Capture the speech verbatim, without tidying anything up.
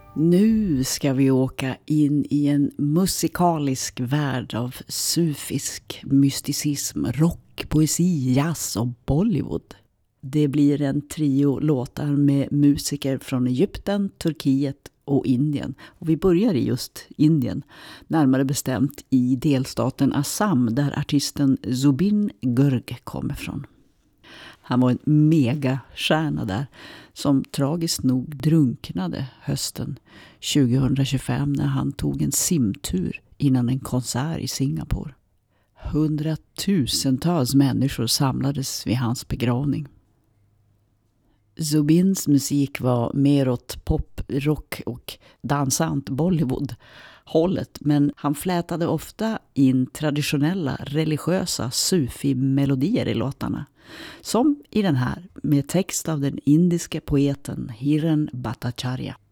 Nu ska vi åka in i en musikalisk värld av sufisk mysticism, rock, poesi, jazz och Bollywood. Det blir en trio låtar med musiker från Egypten, Turkiet och Indien. Och vi börjar i just Indien, närmare bestämt i delstaten Assam där artisten Zubin Garg kommer från. Han var en megastjärna där som tragiskt nog drunknade hösten tjugohundratjugofem när han tog en simtur innan en konsert i Singapore. Hundratusentals människor samlades vid hans begravning. Zubins musik var mer åt pop, rock och dansant Bollywood-hållet, men han flätade ofta in traditionella religiösa sufi-melodier i låtarna. Som i den här med text av den indiska poeten Hiren Bhattacharya.